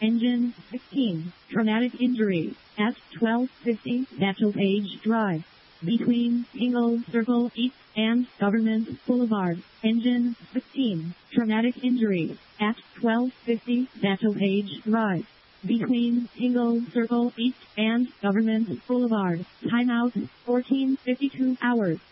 Engine 16. Traumatic injury. At 1250 Bethel-Page Drive. Between Single Circle East and Government Boulevard. Engine 16. Traumatic injury. At 1250 Bethel-Page Drive. Between Single Circle East and Government Boulevard. Timeout 14:52 hours.